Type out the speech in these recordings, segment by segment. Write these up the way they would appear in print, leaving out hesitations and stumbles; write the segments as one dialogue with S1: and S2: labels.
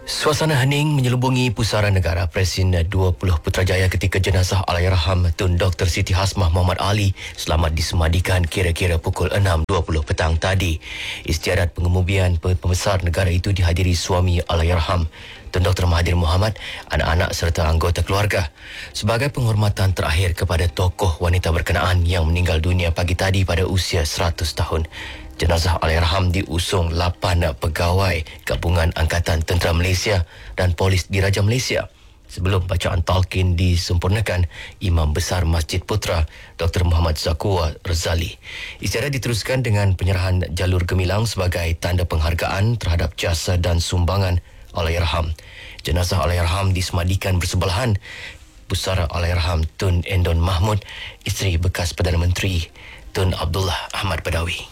S1: Suasana hening menyelubungi pusara negara Presiden 20 Putrajaya ketika jenazah Allahyarham Tun Dr. Siti Hasmah Muhammad Ali selamat disemadikan kira-kira pukul 6.20 petang tadi. Istiadat pengemudian pembesar negara itu dihadiri suami Allahyarham Tun Dr. Mahathir Mohamad, anak-anak serta anggota keluarga. Sebagai penghormatan terakhir kepada tokoh wanita berkenaan yang meninggal dunia pagi tadi pada usia 100 tahun. Jenazah Allahyarham diusung 8 pegawai Gabungan Angkatan Tentera Malaysia dan Polis Diraja Malaysia. Sebelum bacaan talqin disempurnakan, Imam Besar Masjid Putra Dr. Muhammad Zakwa Razali. Istiadat diteruskan dengan penyerahan jalur gemilang sebagai tanda penghargaan terhadap jasa dan sumbangan Allahyarham. Jenazah Allahyarham disemadikan bersebelahan pusara Allahyarham Tun Endon Mahmud, isteri bekas Perdana Menteri Tun Abdullah Ahmad Badawi.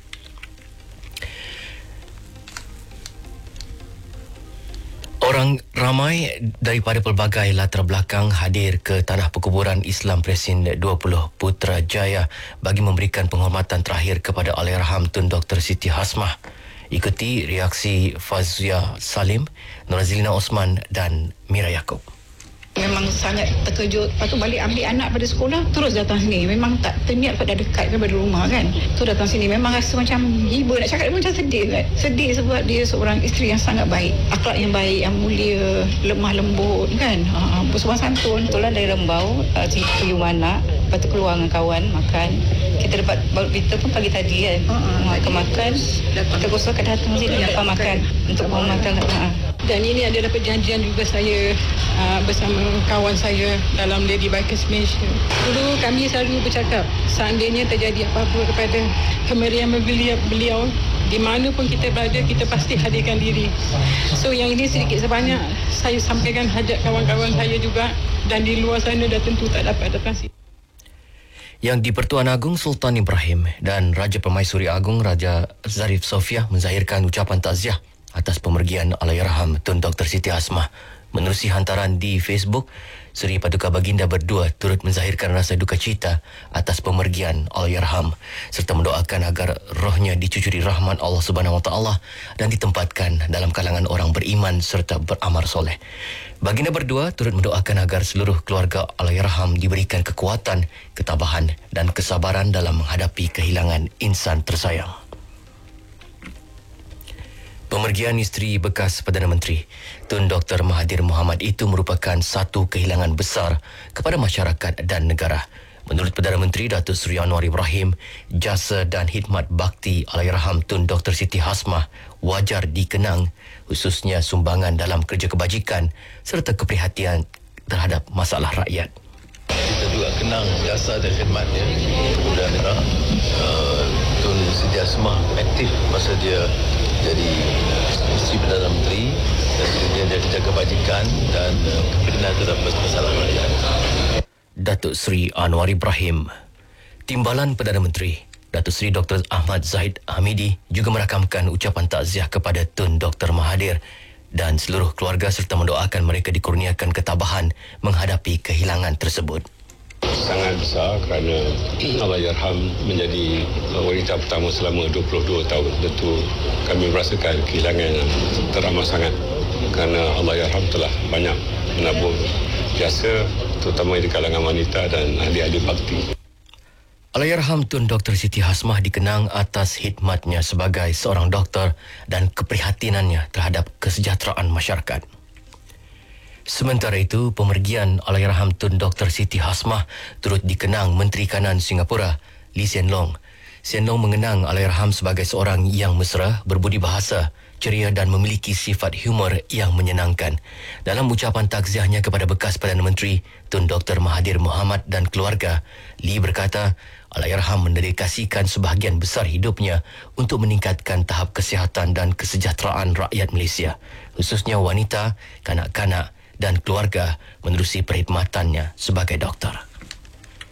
S1: Orang ramai daripada pelbagai latar belakang hadir ke tanah perkuburan Islam Presiden 20 Putrajaya bagi memberikan penghormatan terakhir kepada Allahyarham Tun Dr. Siti Hasmah. Ikuti reaksi Fazia Salim, Norazilina Osman dan Mira Yaakob.
S2: Memang sangat terkejut. Lepas tu balik ambil anak pada sekolah, terus datang sini. Memang tak terniat pada dekat daripada rumah kan. Tu datang sini memang rasa macam ibu nak cakap, macam sedih kan. Sedih sebab dia seorang isteri yang sangat baik. Akhlak yang baik, yang mulia, lemah lembut kan. Bersopan santun.
S3: Kebetulan dari Rembau, pergi mana. Lepas tu keluar dengan kawan, makan. Kita dapat berita pun pagi tadi kan. Kita makan. Kita gosok kat datang sini dapat makan. Untuk penghormatan.
S2: Dan ini adalah perjanjian juga saya bersama kawan saya dalam Lady Bikers Malaysia. Dulu kami selalu bercakap, seandainya terjadi apa-apa kepada kemeriahan beliau, di mana pun kita berada, kita pasti hadirkan diri. So yang ini sedikit sebanyak saya sampaikan hajat kawan-kawan saya juga, dan di luar sana dah tentu tak dapat datang sini.
S1: Yang di-Pertuan Agong Sultan Ibrahim dan Raja Permaisuri Agong Raja Zarif Sofia menzahirkan ucapan takziah atas pemergian Allahyarham Tun Dr. Siti Hasmah. Menerusi hantaran di Facebook, Seri Paduka Baginda berdua turut menzahirkan rasa duka cita atas pemergian Allahyarham serta mendoakan agar rohnya dicucuri rahmat Allah Subhanahu Wa Taala dan ditempatkan dalam kalangan orang beriman serta beramal soleh. Baginda berdua turut mendoakan agar seluruh keluarga Allahyarham diberikan kekuatan, ketabahan dan kesabaran dalam menghadapi kehilangan insan tersayang. Pemergian isteri bekas Perdana Menteri Tun Dr. Mahathir Mohamad itu merupakan satu kehilangan besar kepada masyarakat dan negara. Menurut Perdana Menteri Datuk Seri Anwar Ibrahim, jasa dan khidmat bakti Allahyarham Tun Dr. Siti Hasmah wajar dikenang, khususnya sumbangan dalam kerja kebajikan serta keprihatinan terhadap masalah rakyat.
S4: Kita juga kenang jasa dan khidmatnya kepada negara. Tun Siti Hasmah aktif masa dia jadi isteri Perdana Menteri dan dia jaga kebajikan dan kepentingan terhadap masalah rakyat.
S1: Datuk Seri Anwar Ibrahim. Timbalan Perdana Menteri Datuk Seri Dr. Ahmad Zahid Hamidi juga merakamkan ucapan takziah kepada Tun Dr. Mahathir dan seluruh keluarga serta mendoakan mereka dikurniakan ketabahan menghadapi kehilangan tersebut.
S5: Sangat besar kerana Allahyarham menjadi wanita pertama selama 22 tahun. Tentu kami merasakan kehilangan yang teramat sangat kerana Allahyarham telah banyak menabur jasa terutama di kalangan wanita dan ahli-ahli bakti.
S1: Allahyarham Tun Dr. Siti Hasmah dikenang atas khidmatnya sebagai seorang doktor dan keprihatinannya terhadap kesejahteraan masyarakat. Sementara itu, pemergian Allahyarham Tun Dr. Siti Hasmah turut dikenang Menteri Kanan Singapura, Lee Hsien Loong. Hsien Loong mengenang Allahyarham sebagai seorang yang mesra, berbudi bahasa, ceria dan memiliki sifat humor yang menyenangkan. Dalam ucapan takziahnya kepada bekas Perdana Menteri Tun Dr. Mahathir Mohamad dan keluarga, Lee berkata, Allahyarham mendedikasikan sebahagian besar hidupnya untuk meningkatkan tahap kesihatan dan kesejahteraan rakyat Malaysia, khususnya wanita, kanak-kanak dan keluarga menerusi perkhidmatannya sebagai doktor.